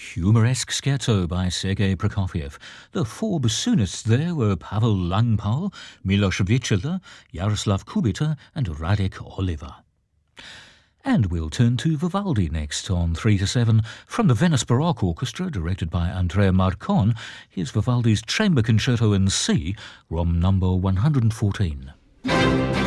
Humoresque scherzo by Sergei Prokofiev. The four bassoonists there were Pavel Langpal, Milos Vychula, Yaroslav Kubita and Radek Oliver. And we'll turn to Vivaldi next on 3 to 7. From the Venice Baroque Orchestra, directed by Andrea Marcon, here's Vivaldi's Chamber Concerto in C, ROM number 114.